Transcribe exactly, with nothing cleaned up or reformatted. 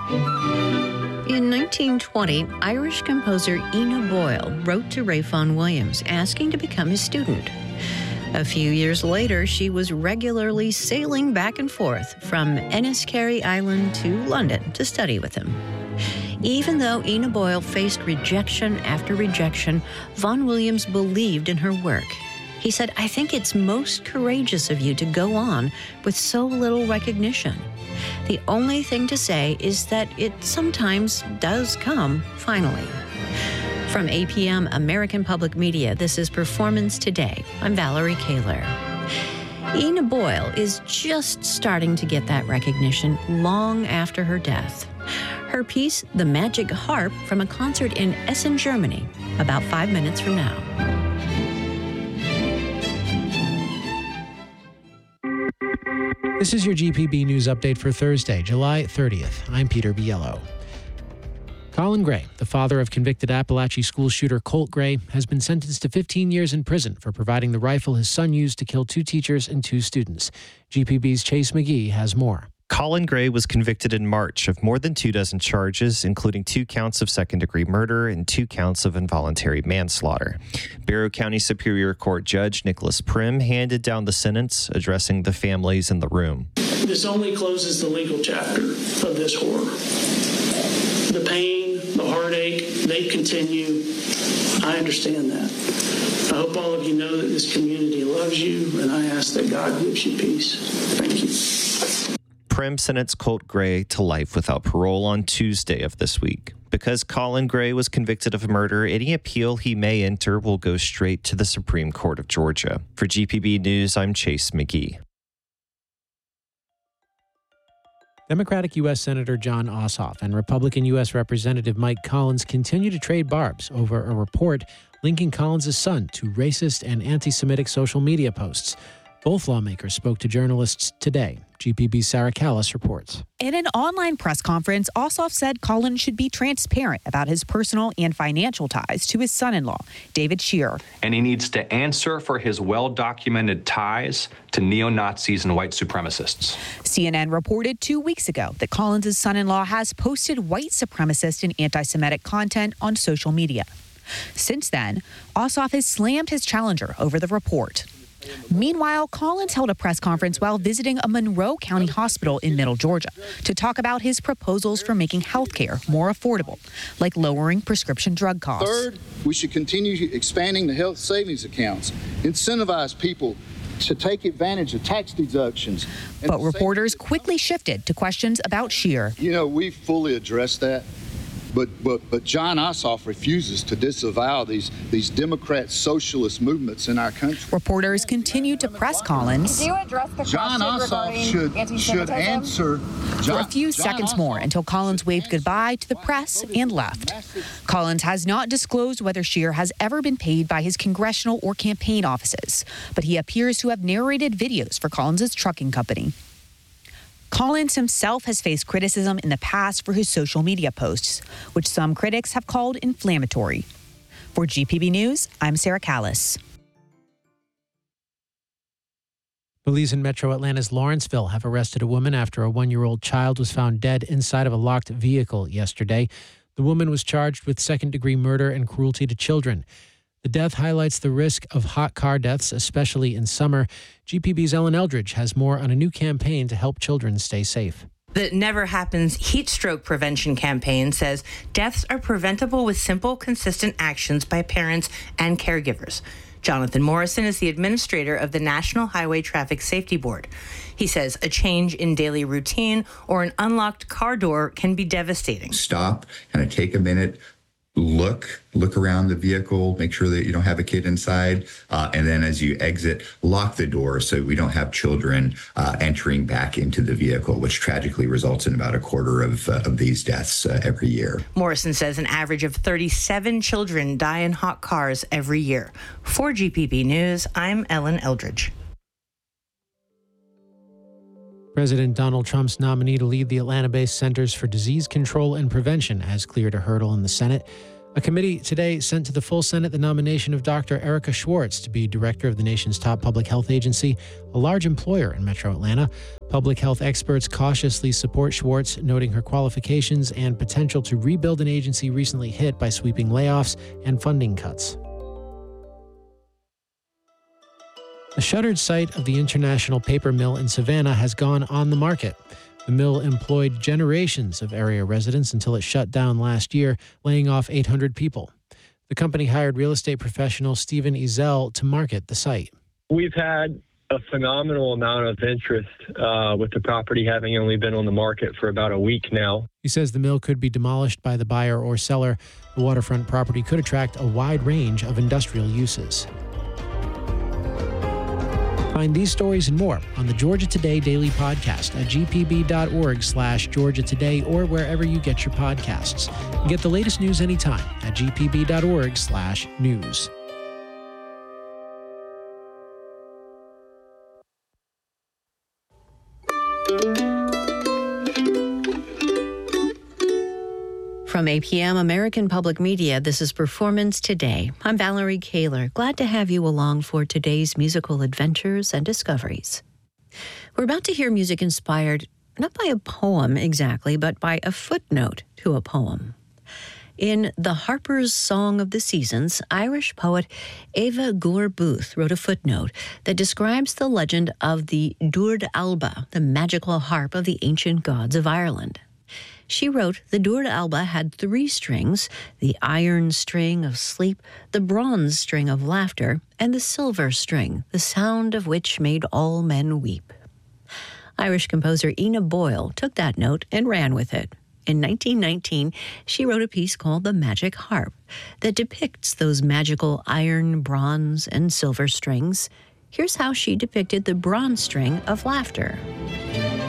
In nineteen twenty, Irish composer Ina Boyle wrote to Ray Vaughan Williams asking to become his student. A few years later, she was regularly sailing back and forth from Enniskerry Island to London to study with him. Even though Ina Boyle faced rejection after rejection, Vaughan Williams believed in her work. He said, "I think it's most courageous of you to go on with so little recognition. The only thing to say is that it sometimes does come, finally." From A P M American Public Media, this is Performance Today. I'm Valerie Kaler. Ina Boyle is just starting to get that recognition long after her death. Her piece, The Magic Harp, from a concert in Essen, Germany, about five minutes from now. This is your G P B News Update for Thursday, July thirtieth. I'm Peter Biello. Colin Gray, the father of convicted Appalachia school shooter Colt Gray, has been sentenced to fifteen years in prison for providing the rifle his son used to kill two teachers and two students. G P B's Chase McGee has more. Colin Gray was convicted in March of more than two dozen charges, including two counts of second-degree murder and two counts of involuntary manslaughter. Barrow County Superior Court Judge Nicholas Prim handed down the sentence, addressing the families in the room. This only closes the legal chapter of this horror. The pain, the heartache, they continue. I understand that. I hope all of you know that this community loves you, and I ask that God gives you peace. Thank you. Prim sentenced Colt Gray to life without parole on Tuesday of this week. Because Colin Gray was convicted of murder, any appeal he may enter will go straight to the Supreme Court of Georgia. For G P B News, I'm Chase McGee. Democratic U S Senator Jon Ossoff and Republican U S Representative Mike Collins continue to trade barbs over a report linking Collins' son to racist and anti-Semitic social media posts. Both lawmakers spoke to journalists today. G P B's Sarah Callis reports. In an online press conference, Ossoff said Collins should be transparent about his personal and financial ties to his son-in-law, David Scheer. And he needs to answer for his well-documented ties to neo-Nazis and white supremacists. C N N reported two weeks ago that Collins' son-in-law has posted white supremacist and anti-Semitic content on social media. Since then, Ossoff has slammed his challenger over the report. Meanwhile, Collins held a press conference while visiting a Monroe County hospital in Middle Georgia to talk about his proposals for making health care more affordable, like lowering prescription drug costs. Third, we should continue expanding the health savings accounts, incentivize people to take advantage of tax deductions. But reporters quickly shifted to questions about Scheer. You know, we fully addressed that. But but but Jon Ossoff refuses to disavow these these Democrat socialist movements in our country. Reporters continued to press Collins. Did you address the Jon Ossoff should should answer John, for a few John seconds Ossoff. more until Collins waved goodbye to the press and left. Collins has not disclosed whether Scheer has ever been paid by his congressional or campaign offices, but he appears to have narrated videos for Collins' trucking company. Collins himself has faced criticism in the past for his social media posts, which some critics have called inflammatory. For G P B News, I'm Sarah Callis. Police in Metro Atlanta's Lawrenceville have arrested a woman after a one-year-old child was found dead inside of a locked vehicle yesterday. The woman was charged with second-degree murder and cruelty to children. The death highlights the risk of hot car deaths, especially in summer. G P B's Ellen Eldridge has more on a new campaign to help children stay safe. The Never Happens Heat Stroke Prevention Campaign says deaths are preventable with simple, consistent actions by parents and caregivers. Jonathan Morrison is the administrator of the National Highway Traffic Safety Board. He says a change in daily routine or an unlocked car door can be devastating. Stop, kind of take a minute, look, look around the vehicle, make sure that you don't have a kid inside, uh, and then as you exit, lock the door so we don't have children uh, entering back into the vehicle, which tragically results in about a quarter of, uh, of these deaths uh, every year. Morrison says an average of thirty-seven children die in hot cars every year. For G P B News, I'm Ellen Eldridge. President Donald Trump's nominee to lead the Atlanta-based Centers for Disease Control and Prevention has cleared a hurdle in the Senate. A committee today sent to the full Senate the nomination of Doctor Erica Schwartz to be director of the nation's top public health agency, a large employer in Metro Atlanta. Public health experts cautiously support Schwartz, noting her qualifications and potential to rebuild an agency recently hit by sweeping layoffs and funding cuts. The shuttered site of the International Paper Mill in Savannah has gone on the market. The mill employed generations of area residents until it shut down last year, laying off eight hundred people. The company hired real estate professional Stephen Ezel to market the site. We've had a phenomenal amount of interest uh, with the property having only been on the market for about a week now. He says the mill could be demolished by the buyer or seller. The waterfront property could attract a wide range of industrial uses. Find these stories and more on the Georgia Today Daily Podcast at g p b dot org slash Georgia Today or wherever you get your podcasts. And get the latest news anytime at g p b dot org slash news. From A P M American Public Media, this is Performance Today. I'm Valerie Kaler. Glad to have you along for today's musical adventures and discoveries. We're about to hear music inspired not by a poem exactly, but by a footnote to a poem. In The Harper's Song of the Seasons, Irish poet Eva Gore Booth wrote a footnote that describes the legend of the Dúrd Alba, the magical harp of the ancient gods of Ireland. She wrote, the Dúrd Alba had three strings, the iron string of sleep, the bronze string of laughter, and the silver string, the sound of which made all men weep. Irish composer Ina Boyle took that note and ran with it. In nineteen nineteen, she wrote a piece called The Magic Harp that depicts those magical iron, bronze, and silver strings. Here's how she depicted the bronze string of laughter.